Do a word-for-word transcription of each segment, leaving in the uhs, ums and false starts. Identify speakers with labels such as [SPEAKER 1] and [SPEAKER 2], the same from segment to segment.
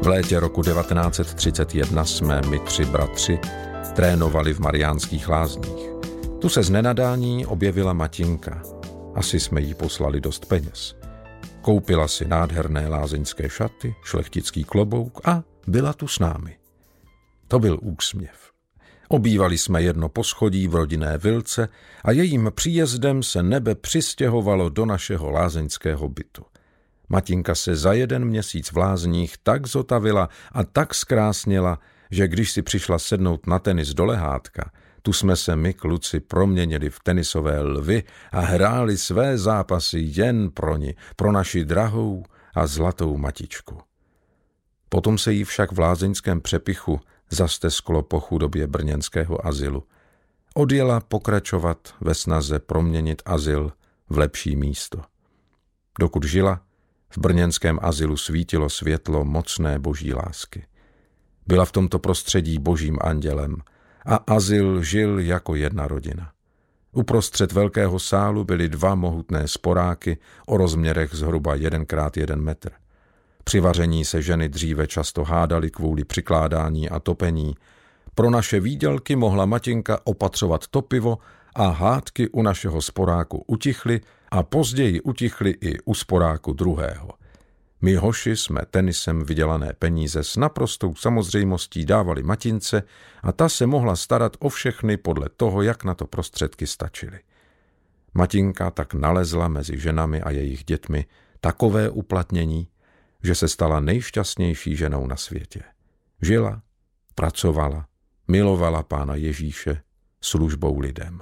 [SPEAKER 1] V létě roku devatenáct set třicet jedna jsme my tři bratři trénovali v Mariánských Lázních. Tu se z nenadání objevila Matinka. Asi jsme jí poslali dost peněz. Koupila si nádherné lázeňské šaty, šlechtický klobouk a byla tu s námi. To byl úsměv. Obývali jsme jedno poschodí v rodinné vilce a jejím příjezdem se nebe přistěhovalo do našeho lázeňského bytu. Matinka se za jeden měsíc v Lázních tak zotavila a tak zkrásněla, že když si přišla sednout na tenis do lehátka, tu jsme se my kluci proměnili v tenisové lvy a hráli své zápasy jen pro ni, pro naši drahou a zlatou matičku. Potom se jí však v lázeňském přepichu zastesklo po chudobě brněnského azylu. Odjela pokračovat ve snaze proměnit azyl v lepší místo. Dokud žila, v brněnském azylu svítilo světlo mocné boží lásky. Byla v tomto prostředí božím andělem a azyl žil jako jedna rodina. Uprostřed velkého sálu byly dva mohutné sporáky o rozměrech zhruba jeden krát jeden metr. Při vaření se ženy dříve často hádaly kvůli přikládání a topení. Pro naše výdělky mohla Matinka opatřovat topivo a hádky u našeho sporáku utichly a později utichly i u sporáku druhého. My hoši jsme tenisem vydělané peníze s naprostou samozřejmostí dávali Matince a ta se mohla starat o všechny podle toho, jak na to prostředky stačily. Matinka tak nalezla mezi ženami a jejich dětmi takové uplatnění, že se stala nejšťastnější ženou na světě. Žila, pracovala, milovala Pána Ježíše službou lidem.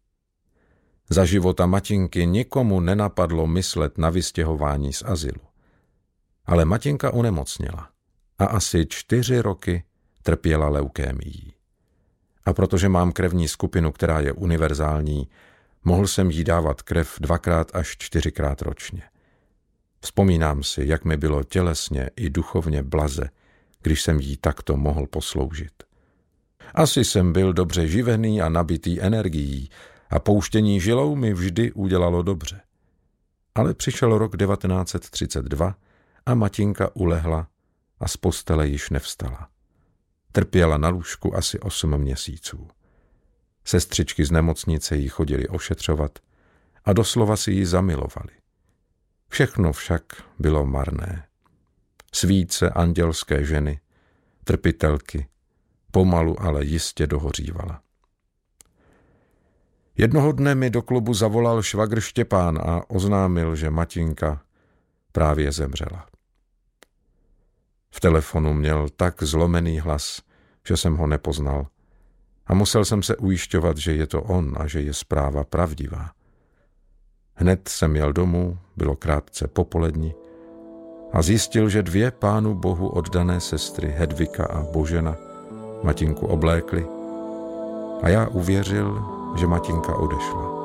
[SPEAKER 1] Za života Matinky nikomu nenapadlo myslet na vystěhování z azylu. Ale Matinka onemocněla a asi čtyři roky trpěla leukémií. A protože mám krevní skupinu, která je univerzální, mohl jsem jí dávat krev dvakrát až čtyřikrát ročně. Vzpomínám si, jak mi bylo tělesně i duchovně blaze, když jsem jí takto mohl posloužit. Asi jsem byl dobře živený a nabitý energií a pouštění žilou mi vždy udělalo dobře. Ale přišel rok devatenáct set třicet dva a Matinka ulehla a z postele již nevstala. Trpěla na lůžku asi osm měsíců. Sestřičky z nemocnice jí chodily ošetřovat a doslova si ji zamilovali. Všechno však bylo marné. Svíce andělské ženy, trpitelky, pomalu, ale jistě dohořívala. Jednoho dne mi do klubu zavolal švagr Štěpán a oznámil, že Matinka právě zemřela. V telefonu měl tak zlomený hlas, že jsem ho nepoznal a musel jsem se ujišťovat, že je to on a že je zpráva pravdivá. Hned jsem jel domů, bylo krátce popoledni a zjistil, že dvě Pánu Bohu oddané sestry Hedvika a Božena Matinku oblékly a já uvěřil, že Matinka odešla.